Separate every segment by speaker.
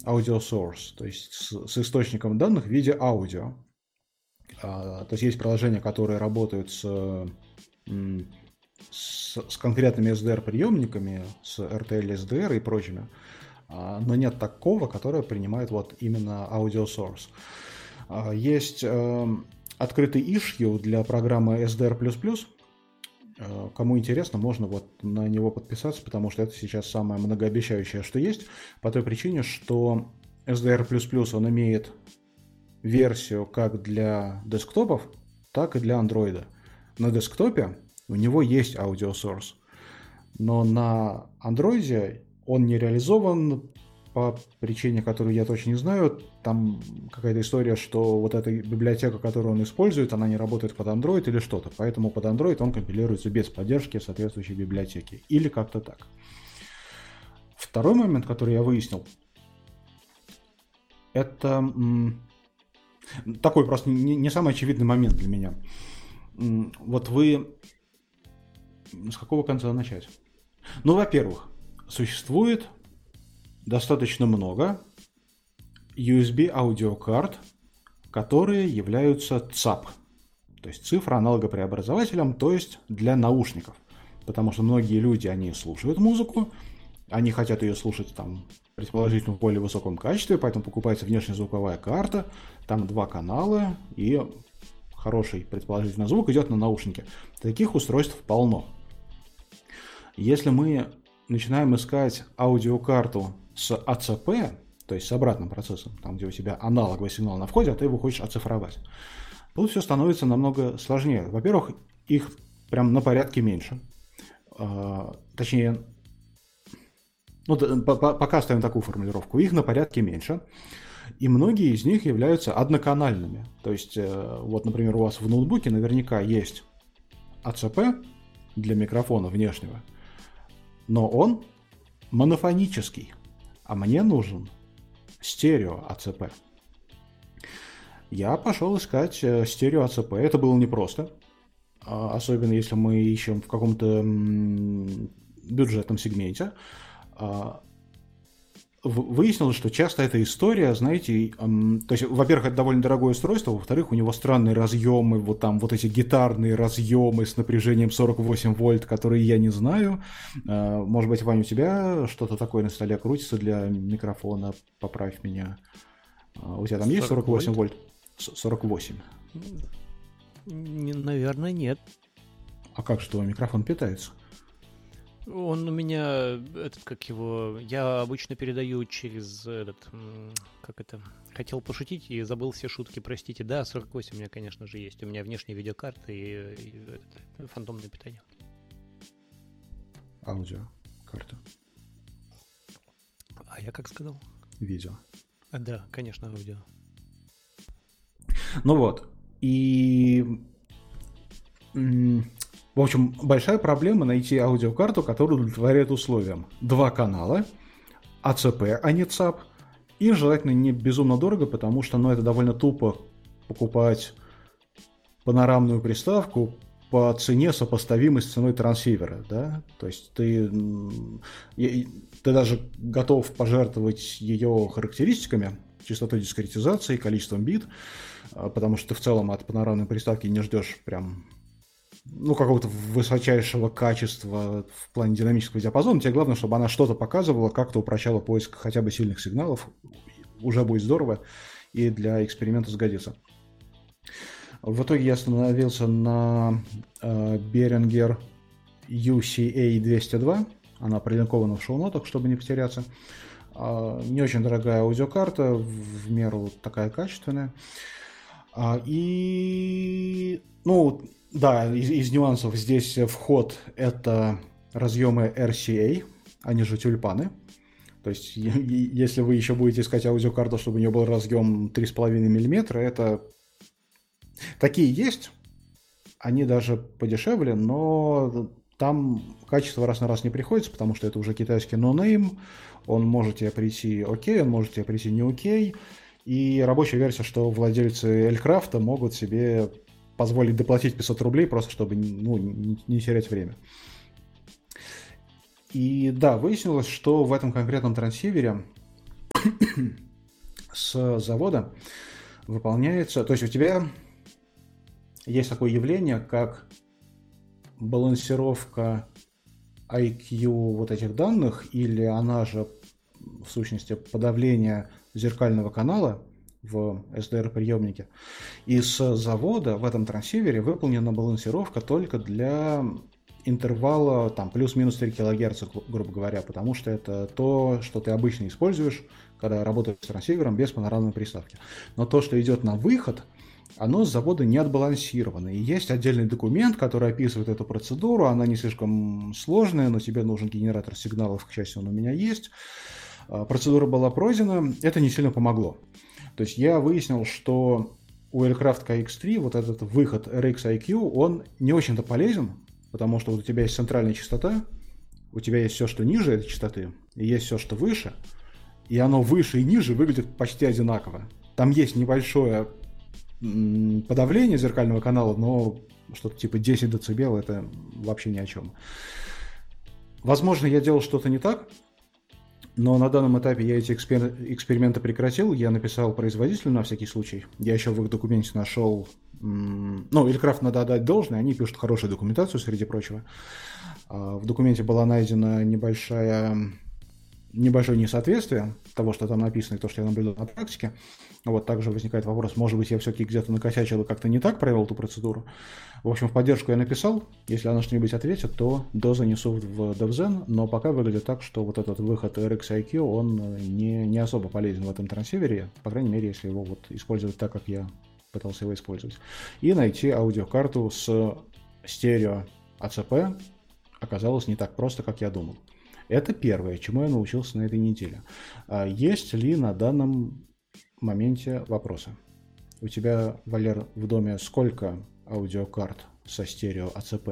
Speaker 1: audio source, то есть с источником данных в виде аудио. То есть есть приложения, которые работают с конкретными SDR-приемниками, с RTL, SDR и прочими, но нет такого, которое принимает вот именно audio source. Есть открытый issue для программы SDR++. Кому интересно, можно вот на него подписаться, потому что это сейчас самое многообещающее, что есть, по той причине, что SDR++, он имеет версию как для десктопов, так и для андроида. На десктопе у него есть audio source, но на андроиде он не реализован по причине, которую я точно не знаю. Там какая-то история, что вот эта библиотека, которую он использует, она не работает под Android или что-то. Поэтому под Android он компилируется без поддержки соответствующей библиотеки. Или как-то так. Второй момент, который я выяснил, это такой просто не самый очевидный момент для меня. Вот вы... С какого конца начать? Ну, во-первых, существует достаточно много USB аудиокарт, которые являются ЦАП, то есть цифроаналогопреобразователем, то есть для наушников. Потому что многие люди, они слушают музыку, они хотят ее слушать там, предположительно, в более высоком качестве, поэтому покупается внешнезвуковая карта, там 2 канала и хороший, предположительно, звук идет на наушники. Таких устройств полно. Если мы начинаем искать аудиокарту с АЦП, то есть с обратным процессом, там, где у тебя аналоговый сигнал на входе, а ты его хочешь оцифровать, тут все становится намного сложнее. Во-первых, их прям на порядке меньше. Точнее, пока ставим такую формулировку, их на порядке меньше. И многие из них являются одноканальными. То есть, вот, например, у вас в ноутбуке наверняка есть АЦП для микрофона внешнего, но он монофонический, а мне нужен стерео АЦП. Я пошел искать стерео АЦП. Это было непросто, особенно если мы ищем в каком-то бюджетном сегменте. Выяснилось, что часто эта история, знаете, то есть, во-первых, это довольно дорогое устройство, во-вторых, у него странные разъемы, вот там вот эти гитарные разъемы с напряжением 48 вольт, которые я не знаю. Может быть, Ваня, у тебя что-то такое на столе крутится для микрофона, поправь меня. У тебя там есть 48 вольт? 48.
Speaker 2: Наверное, нет.
Speaker 1: А как же твой микрофон питается?
Speaker 2: Он у меня, я обычно передаю через хотел пошутить и забыл все шутки, простите. Да, 48 у меня, конечно же, есть. У меня внешняя видеокарта и фантомное питание.
Speaker 1: Аудиокарта.
Speaker 2: А я как сказал?
Speaker 1: Видео.
Speaker 2: Да, конечно, аудио.
Speaker 1: Ну вот. И... В общем, большая проблема найти аудиокарту, которая удовлетворяет условиям. 2 канала, АЦП, а не ЦАП, и желательно не безумно дорого, потому что это довольно тупо покупать панорамную приставку по цене, сопоставимой с ценой трансивера. Да? То есть ты даже готов пожертвовать ее характеристиками, частотой дискретизации, количеством бит, потому что ты в целом от панорамной приставки не ждешь прям... какого-то высочайшего качества в плане динамического диапазона. Тебе главное, чтобы она что-то показывала, как-то упрощала поиск хотя бы сильных сигналов. Уже будет здорово и для эксперимента сгодится. В итоге я остановился на Behringer UCA202. Она прилинкована в шоу-нотах, чтобы не потеряться. Не очень дорогая аудиокарта, в меру такая качественная. Да, из нюансов здесь вход – это разъемы RCA, они же тюльпаны. То есть, если вы еще будете искать аудиокарту, чтобы у нее был разъем 3,5 мм, это... Такие есть, они даже подешевле, но там качество раз на раз не приходится, потому что это уже китайский no-name, он может тебе прийти окей, он может тебе прийти не окей, и рабочая версия, что владельцы Элькрафта могут себе позволить доплатить 500 рублей, просто чтобы не терять время. И да, выяснилось, что в этом конкретном трансивере с завода выполняется... То есть у тебя есть такое явление, как балансировка IQ вот этих данных, или она же, в сущности, подавление зеркального канала в SDR-приемнике. И с завода в этом трансивере выполнена балансировка только для интервала там, плюс-минус 3 кГц, грубо говоря, потому что это то, что ты обычно используешь, когда работаешь с трансивером без панорамной приставки. Но то, что идет на выход, оно с завода не отбалансировано. И есть отдельный документ, который описывает эту процедуру. Она не слишком сложная, но тебе нужен генератор сигналов, к счастью, он у меня есть. Процедура была пройдена, это не сильно помогло. То есть я выяснил, что у Aircraft KX3 вот этот выход RX-IQ, он не очень-то полезен, потому что вот у тебя есть центральная частота, у тебя есть все, что ниже этой частоты, и есть все, что выше, и оно выше и ниже выглядит почти одинаково. Там есть небольшое подавление зеркального канала, но что-то типа 10 дБ это вообще ни о чем. Возможно, я делал что-то не так, но на данном этапе я эти эксперименты прекратил, я написал производителю на всякий случай. Я еще в их документе нашел... Ну, Aircraft надо отдать должное, они пишут хорошую документацию, среди прочего. В документе была найдена небольшое несоответствие того, что там написано, и то, что я наблюдал на практике. Вот также возникает вопрос, может быть, я все-таки где-то накосячил и как-то не так провел эту процедуру. В общем, в поддержку я написал. Если она что-нибудь ответит, то занесу в DevZen, но пока выглядит так, что вот этот выход RX-IQ, он не особо полезен в этом трансивере, по крайней мере, если его вот использовать так, как я пытался его использовать. И найти аудиокарту с стерео АЦП оказалось не так просто, как я думал. Это первое, чему я научился на этой неделе. Есть ли на данном моменте вопросы? У тебя, Валер, в доме сколько аудиокарт со стерео АЦП?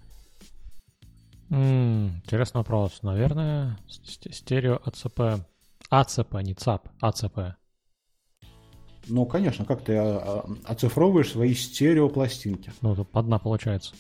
Speaker 3: Интересный вопрос. Наверное, стерео АЦП. АЦП, не ЦАП, АЦП.
Speaker 1: Ну, конечно, как ты оцифровываешь свои стереопластинки?
Speaker 3: Ну, тут одна получается.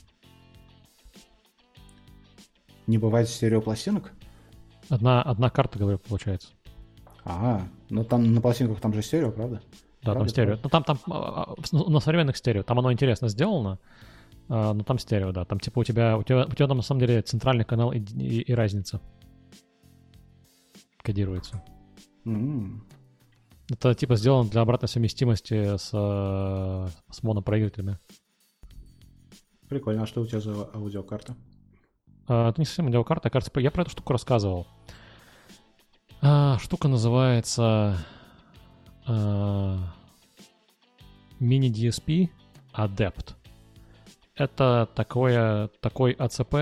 Speaker 1: Не бывает стереопластинок?
Speaker 3: Одна карта, говорю, получается.
Speaker 1: Ага, но там на пластинках там же стерео, правда?
Speaker 3: Да,
Speaker 1: правда,
Speaker 3: там стерео.
Speaker 1: Правда?
Speaker 3: Ну, там на современных стерео. Там оно интересно сделано, но там стерео, да. Там типа у тебя там на самом деле центральный канал и разница кодируется.
Speaker 1: Mm-hmm.
Speaker 3: Это типа сделано для обратной совместимости с монопроигрывателями.
Speaker 1: Прикольно. А что у тебя за аудиокарта?
Speaker 3: Это не совсем аудиокарта, кажется, я про эту штуку рассказывал. Штука называется Mini DSP Adept. Это такой АЦП,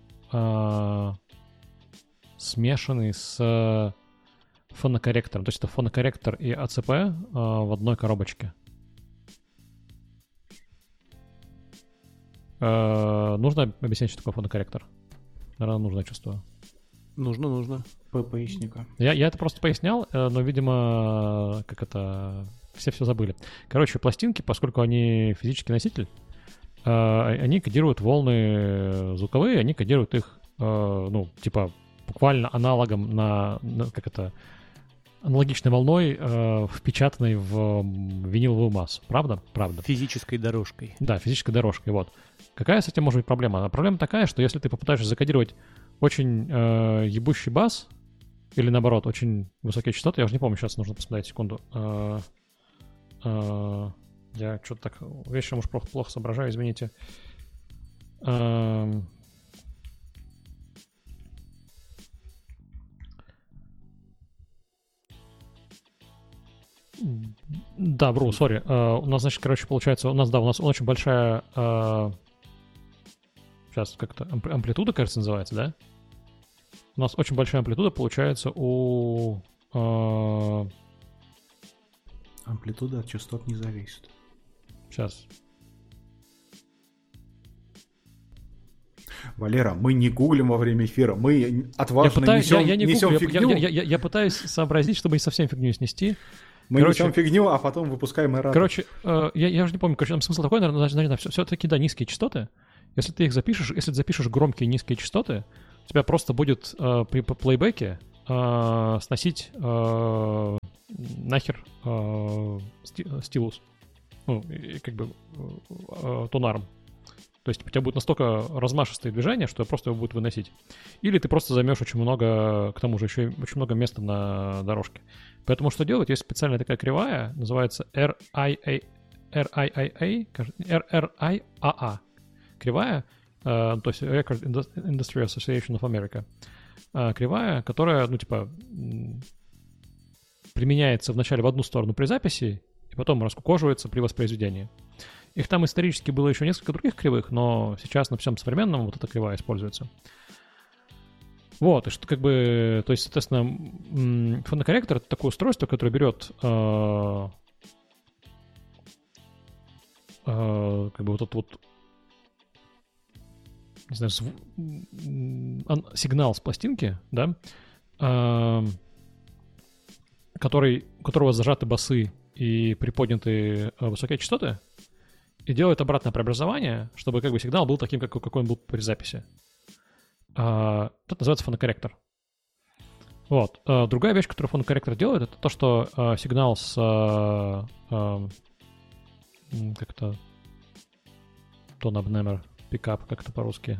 Speaker 3: смешанный с фонокорректором. То есть это фонокорректор и АЦП в одной коробочке. Нужно объяснять, что такое фонокорректор? Наверное, нужно, я чувствую.
Speaker 2: Нужно.
Speaker 1: Поясни-ка.
Speaker 3: Я это просто пояснял, но, видимо, все забыли. Короче, пластинки, поскольку они физический носитель, они кодируют волны звуковые, они кодируют их, типа, буквально аналогом аналогичной волной, впечатанной в виниловую массу. Правда? Правда.
Speaker 2: Физической дорожкой.
Speaker 3: Да, физической дорожкой, вот. Какая с этим может быть проблема? Проблема такая, что если ты попытаешься закодировать очень ебущий бас, или наоборот, очень высокие частоты, я уже не помню, сейчас нужно посмотреть, секунду. Я что-то так вечером уж плохо соображаю, извините. Да, вру, сори. У нас, значит, получается, у нас очень большая... Сейчас как-то амплитуда, кажется, называется, да? У нас очень большая амплитуда получается у...
Speaker 1: Амплитуда от частот не зависит.
Speaker 3: Сейчас.
Speaker 1: Валера, мы не гуглим во время эфира, мы отважно несем фигню.
Speaker 3: Я пытаюсь сообразить, чтобы не совсем фигню снести.
Speaker 1: Мы несем фигню, а потом выпускаем эрратор.
Speaker 3: Короче, я уже не помню, там смысл такой, наверное, все-таки, да, низкие частоты. Если ты запишешь громкие низкие частоты, у тебя просто будет при плейбеке сносить нахер стилус. Ну, как бы тонарм. То есть у тебя будет настолько размашистые движения, что просто его будет выносить. Или ты просто займешь очень много, к тому же еще очень много места на дорожке. Поэтому что делать? Есть специальная такая кривая, называется RIAA, кривая, то есть Record Industry Association of America. Кривая, которая, ну, типа, применяется вначале в одну сторону при записи, и потом раскукоживается при воспроизведении. Их там исторически было еще несколько других кривых, но сейчас на всем современном вот эта кривая используется. Вот, и что как бы, то есть, соответственно, фонокорректор — это такое устройство, которое берет как бы вот этот вот, не знаю, сигнал с пластинки, да, у которого зажаты басы и приподняты высокие частоты, и делает обратное преобразование, чтобы как бы сигнал был таким, какой он был при записи. Это называется фонокорректор. Вот. Другая вещь, которую фонокорректор делает, это то, что сигнал с как это tone-abnammer, пикап, как это по-русски,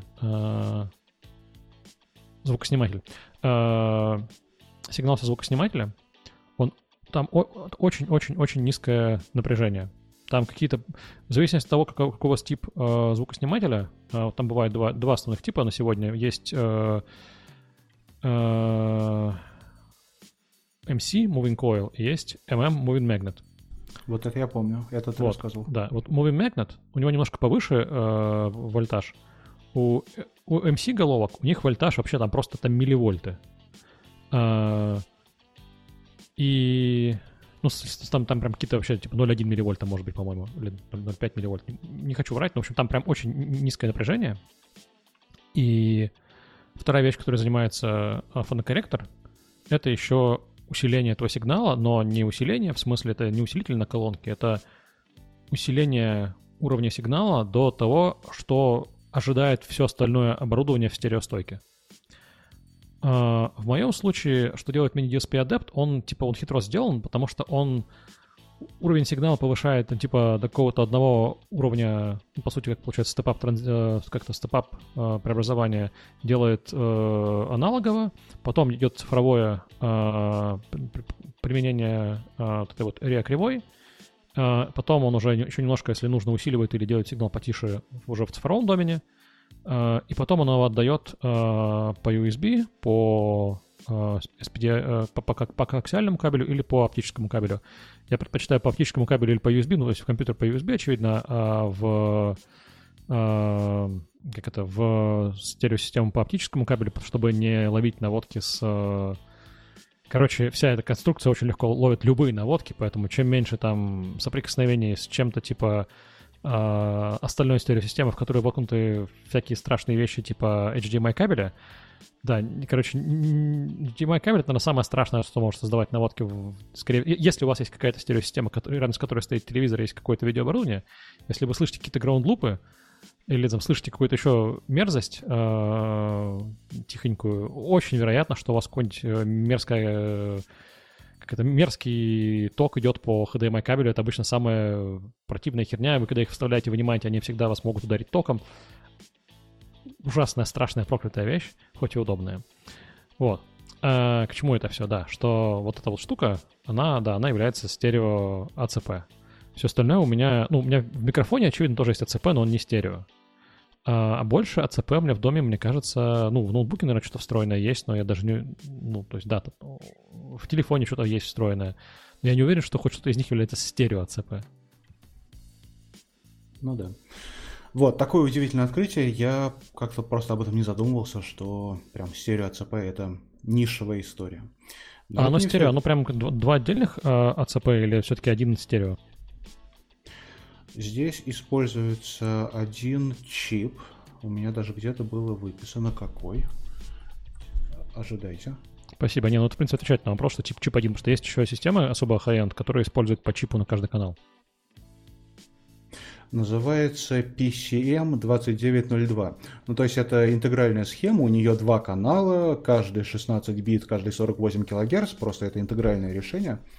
Speaker 3: звукосниматель. Сигнал со звукоснимателя, там очень-очень-очень низкое напряжение. Там какие-то, в зависимости от того, какой у вас тип звукоснимателя, там бывает два основных типа на сегодня. Есть MC, Moving Coil, и есть Moving Magnet.
Speaker 1: Вот это я помню, это ты рассказывал.
Speaker 3: Да, вот Moving Magnet, у него немножко повыше вольтаж. У MC головок, у них вольтаж вообще там просто там милливольты. И... Ну, там прям какие-то вообще, типа 0,1 милливольта, может быть, по-моему, или 0,5 милливольт. Не хочу врать, но, в общем, там прям очень низкое напряжение. И вторая вещь, которой занимается фонокорректор, это еще усиление этого сигнала, но не усиление, в смысле, это не усилитель на колонке, это усиление уровня сигнала до того, что ожидает все остальное оборудование в стереостойке. В моем случае, что делает mini-DSP Adept, он хитро сделан, потому что он уровень сигнала повышает типа до какого-то одного уровня, по сути, как получается, степап преобразование делает аналогово, потом идет цифровое применение вот этой вот RIA-кривой, потом он уже еще немножко, если нужно, усиливает или делает сигнал потише уже в цифровом домене, и потом он его отдает по USB, по SPD, по коаксиальному кабелю или по оптическому кабелю. Я предпочитаю по оптическому кабелю или по USB, ну, то есть в компьютер по USB, очевидно, в стереосистему по оптическому кабелю, чтобы не ловить наводки с... Короче, вся эта конструкция очень легко ловит любые наводки, поэтому чем меньше там соприкосновений с чем-то типа остальной стереосистемы, в которую воткнуты всякие страшные вещи типа HDMI кабеля. Да, короче, HDMI кабель — это, наверное, самое страшное, что может создавать наводки. Скорее, если у вас есть какая-то стереосистема, рядом с которой стоит телевизор, есть какое-то видеооборудование, если вы слышите какие-то граунд-лупы или там слышите какую-то еще мерзость тихонькую, очень вероятно, что у вас какой-нибудь мерзкий ток идет по HDMI кабелю. Это обычно самая противная херня. Вы когда их вставляете, вынимаете, они всегда вас могут ударить током. Ужасная, страшная, проклятая вещь, хоть и удобная. Вот. К чему это все? Да, что вот эта вот штука, она является стерео АЦП. Все остальное у меня в микрофоне, очевидно, тоже есть АЦП, но он не стерео. А больше АЦП у меня в доме, мне кажется, в ноутбуке, наверное, что-то встроенное есть, но я даже не... то есть, да, в телефоне что-то есть встроенное. Но я не уверен, что хоть что-то из них является стерео АЦП.
Speaker 1: Ну да. Вот, такое удивительное открытие. Я как-то просто об этом не задумывался, что прям стерео АЦП — это нишевая история.
Speaker 3: А оно стерео, оно прям два отдельных АЦП или все-таки один стерео?
Speaker 1: Здесь используется один чип. У меня даже где-то было выписано какой. Ожидайте.
Speaker 3: Спасибо. Это, в принципе, отвечает на вопрос, что чип один, потому что есть еще системы особо high-end, которые используют по чипу на каждый канал.
Speaker 1: Называется PCM2902. То есть это интегральная схема, у нее два канала, каждый 16 бит, каждый 48 кГц, просто это интегральное решение.